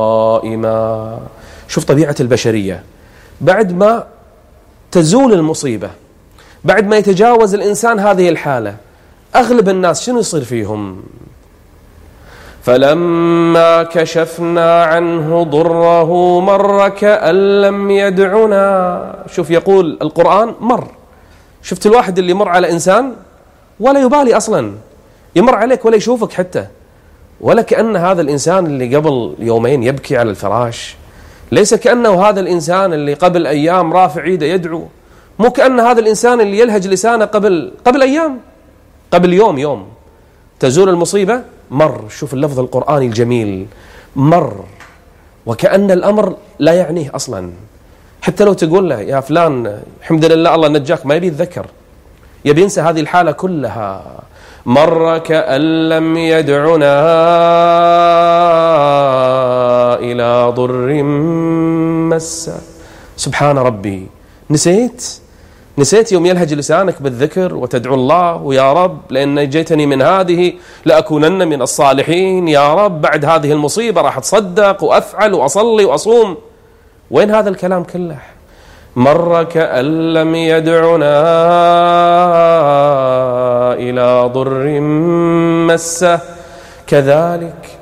قائما. شوف طبيعة البشرية، بعد ما تزول المصيبة، بعد ما يتجاوز الإنسان هذه الحالة، أغلب الناس شنو يصير فيهم؟ فلما كشفنا عنه ضره مر كأن لم يدعنا. شوف يقول القرآن مر. شفت الواحد اللي يمر على إنسان ولا يبالي أصلا، يمر عليك ولا يشوفك حتى، ولا كأن هذا الإنسان اللي قبل يومين يبكي على الفراش، ليس كأنه هذا الإنسان اللي قبل أيام رافع يده يدعو، مو كأن هذا الإنسان اللي يلهج لسانه قبل أيام، قبل يوم تزول المصيبة مر. شوف اللفظ القرآني الجميل، مر، وكأن الأمر لا يعنيه أصلا. حتى لو تقول له يا فلان الحمد لله الله نجاك، ما يبي يتذكر، يبي ينسى هذه الحالة كلها. مر كأن لم يدعنا إلى ضر مسه. سبحان ربي، نسيت يوم يلهج لسانك بالذكر وتدعو الله، ويا رب لأن نجيتني من هذه لأكونن من الصالحين، يا رب بعد هذه المصيبة راح أتصدق وأفعل وأصلي وأصوم. وين هذا الكلام كله؟ مر كأن لم يدعنا إلى ضر مسه كذلك